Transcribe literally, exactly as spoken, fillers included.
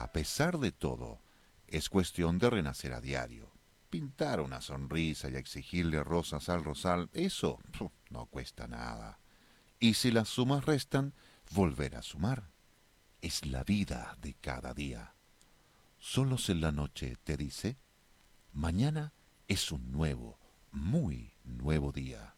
A pesar de todo, es cuestión de renacer a diario. Pintar una sonrisa y exigirle rosas al rosal, eso pf, no cuesta nada. Y si las sumas restan, volver a sumar. Es la vida de cada día. Solos en la noche te dice, mañana es un nuevo, muy nuevo día.